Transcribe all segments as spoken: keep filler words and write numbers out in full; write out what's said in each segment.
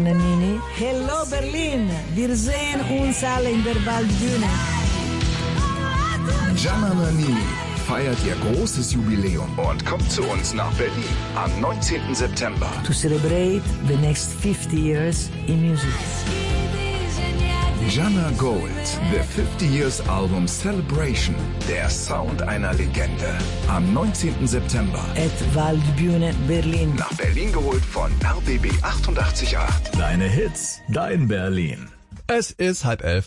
Nannini. Hello Berlin, wir sehen uns alle in der Waldbühne. Gianna Nannini feiert ihr großes Jubiläum und kommt zu uns nach Berlin am neunzehnten September. To celebrate the next fifty years in music. Gianna Gold, The fifty Years Album Celebration, der Sound einer Legende. Am neunzehnten September. At Waldbühne Berlin. Nach Berlin geholt von R B B achtundachtzig Komma acht. Deine Hits, dein Berlin. Es ist halb elf.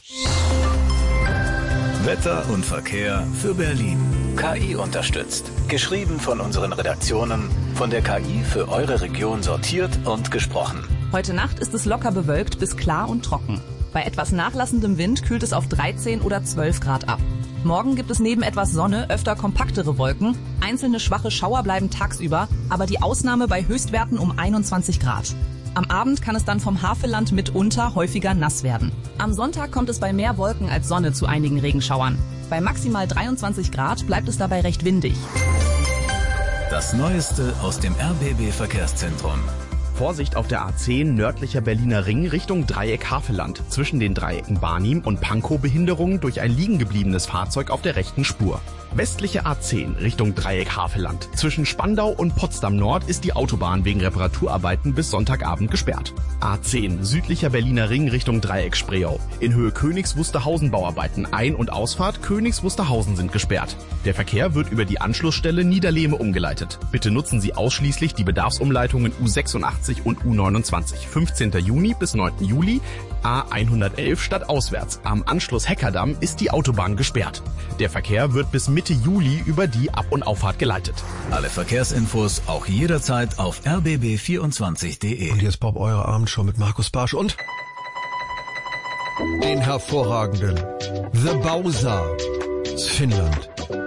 Wetter und Verkehr für Berlin. K I unterstützt. Geschrieben von unseren Redaktionen, von der K I für eure Region sortiert und gesprochen. Heute Nacht ist es locker bewölkt bis klar und trocken. Bei etwas nachlassendem Wind kühlt es auf dreizehn oder zwölf Grad ab. Morgen gibt es neben etwas Sonne öfter kompaktere Wolken. Einzelne schwache Schauer bleiben tagsüber, aber die Ausnahme bei Höchstwerten um einundzwanzig Grad. Am Abend kann es dann vom Havelland mitunter häufiger nass werden. Am Sonntag kommt es bei mehr Wolken als Sonne zu einigen Regenschauern. Bei maximal dreiundzwanzig Grad bleibt es dabei recht windig. Das Neueste aus dem R B B Verkehrszentrum. Vorsicht auf der A zehn nördlicher Berliner Ring Richtung Dreieck Havelland. Zwischen den Dreiecken Barnim und Pankow Behinderung durch ein liegen gebliebenes Fahrzeug auf der rechten Spur. Westliche A zehn Richtung Dreieck Havelland. Zwischen Spandau und Potsdam Nord ist die Autobahn wegen Reparaturarbeiten bis Sonntagabend gesperrt. A zehn südlicher Berliner Ring Richtung Dreieck Spreeau. In Höhe Königs Wusterhausen Bauarbeiten. Ein- und Ausfahrt Königs Wusterhausen sind gesperrt. Der Verkehr wird über die Anschlussstelle Niederlehme umgeleitet. Bitte nutzen Sie ausschließlich die Bedarfsumleitungen U sechsundachtzig und U neunundzwanzig. fünfzehnten Juni bis neunten Juli. A hundertelf stadtauswärts. Am Anschluss Heckerdamm ist die Autobahn gesperrt. Der Verkehr wird bis Mitte Juli über die Ab- und Auffahrt geleitet. Alle Verkehrsinfos auch jederzeit auf r b b vierundzwanzig punkt de. Und jetzt Bob, eure Abendshow mit Markus Barsch und den hervorragenden The Bowser aus Finnland.